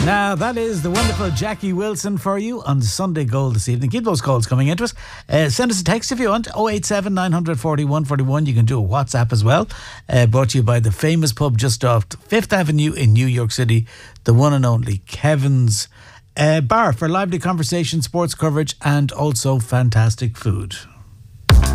Now, that is the wonderful Jackie Wilson for you on Sunday Gold this evening. Keep those calls coming into us. Send us a text if you want, 087 940 141. You can do a WhatsApp as well. Brought to you by the famous pub just off 5th Avenue in New York City, the one and only Kevin's Bar, for lively conversation, sports coverage and also fantastic food.